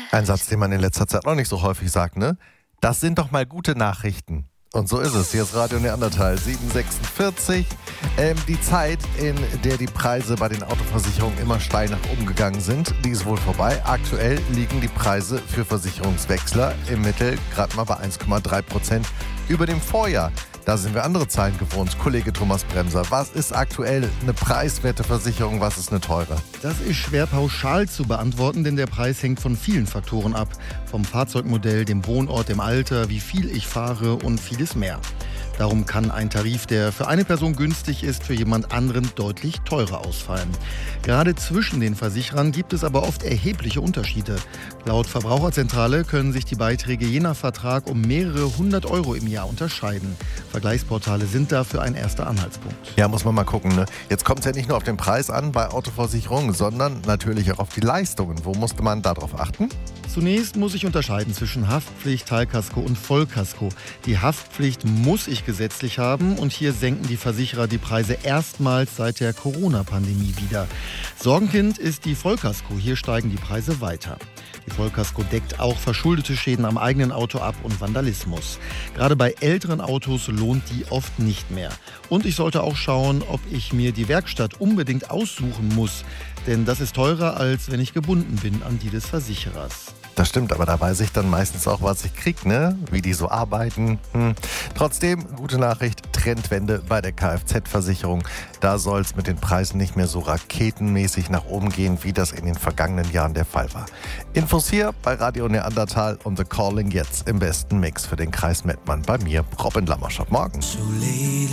Ein Satz, den man in letzter Zeit noch nicht so häufig sagt, ne? Das sind doch mal gute Nachrichten. Und so ist es. Hier ist Radio Neandertal 746. Die Zeit, in der die Preise bei den Autoversicherungen immer steil nach oben gegangen sind, die ist wohl vorbei. Aktuell liegen die Preise für Versicherungswechsler im Mittel gerade mal bei 1,3% über dem Vorjahr. Da sind wir andere Zahlen gewohnt. Kollege Thomas Bremser, was ist aktuell eine preiswerte Versicherung, was ist eine teure? Das ist schwer pauschal zu beantworten, denn der Preis hängt von vielen Faktoren ab. Vom Fahrzeugmodell, dem Wohnort, dem Alter, wie viel ich fahre und vieles mehr. Darum kann ein Tarif, der für eine Person günstig ist, für jemand anderen deutlich teurer ausfallen. Gerade zwischen den Versicherern gibt es aber oft erhebliche Unterschiede. Laut Verbraucherzentrale können sich die Beiträge je nach Vertrag um mehrere 100 € im Jahr unterscheiden. Vergleichsportale sind dafür ein erster Anhaltspunkt. Ja, muss man mal gucken, ne? Jetzt kommt es ja nicht nur auf den Preis an bei Autoversicherungen, sondern natürlich auch auf die Leistungen. Wo musste man darauf achten? Zunächst muss ich unterscheiden zwischen Haftpflicht, Teilkasko und Vollkasko. Die Haftpflicht muss ich gesetzlich haben und hier senken die Versicherer die Preise erstmals seit der Corona-Pandemie wieder. Sorgenkind ist die Vollkasko. Hier steigen die Preise weiter. Die Vollkasko deckt auch verschuldete Schäden am eigenen Auto ab und Vandalismus. Gerade bei älteren Autos lohnt die oft nicht mehr. Und ich sollte auch schauen, ob ich mir die Werkstatt unbedingt aussuchen muss. Denn das ist teurer, als wenn ich gebunden bin an die des Versicherers. Das stimmt, aber da weiß ich dann meistens auch, was ich kriege, ne? Wie die so arbeiten. Trotzdem, gute Nachricht, Trendwende bei der Kfz-Versicherung. Da soll es mit den Preisen nicht mehr so raketenmäßig nach oben gehen, wie das in den vergangenen Jahren der Fall war. Infos hier bei Radio Neandertal und The Calling jetzt im besten Mix für den Kreis Mettmann. Bei mir, Robin Lammerschott. Morgen.